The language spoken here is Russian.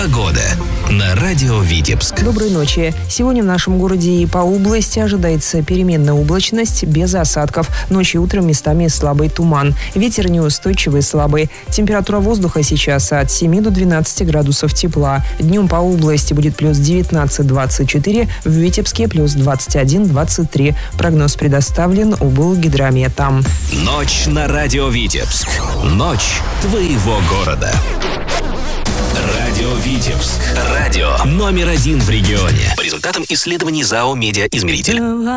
Погода на радио Витебск. Доброй ночи. Сегодня в нашем городе и по области ожидается переменная облачность без осадков. Ночью и утром местами слабый туман. Ветер неустойчивый, слабый. Температура воздуха сейчас от 7 до 12 градусов тепла. Днем по области будет плюс 19-24, в Витебске плюс 21-23. Прогноз предоставлен облгидрометом. Ночь на радио Витебск. Ночь твоего города. Радио Витебск. Радио номер 1 в регионе. По результатам исследований ЗАО «Медиаизмеритель».